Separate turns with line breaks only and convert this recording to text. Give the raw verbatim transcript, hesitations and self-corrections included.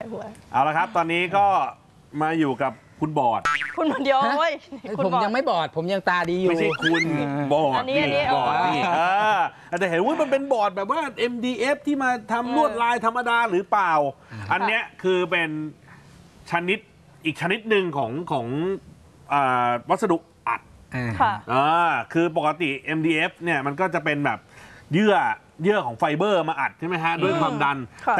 หัว
เอาละครับตอนนี้ก็มาอยู่กับคุณบอด
คุณคนเดียวเว้ย
ผมยังไม่บอดผมยังตาดีอยู่
ไม่ใช่คุณบอดนี่บอดนี่เออแต่เห็นว่ามันเป็นบอร์ดแบบว่า เอ็ม ดี เอฟ ที่มาทำลวดลายธรรมดาหรือเปล่าอันเนี้ยคือเป็นชนิดอีกชนิดหนึ่งของของวัสดุอัด
ค่ะ
อ่าคือปกติ เอ็ม ดี เอฟ เนี่ยมันก็จะเป็นแบบเยื่อเยื่อของไฟเบอร์มาอัดใช่ไหมฮะด้วยความดัน